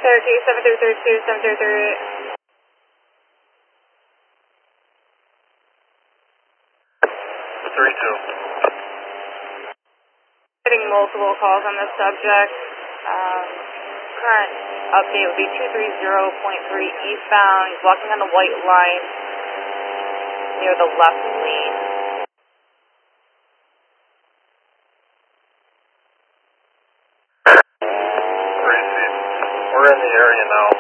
Cherokee 7332, 7338. 32. Getting multiple calls on this subject. Current update would be 230.3 eastbound. He's walking on the white line near the left lane. We're in the area now.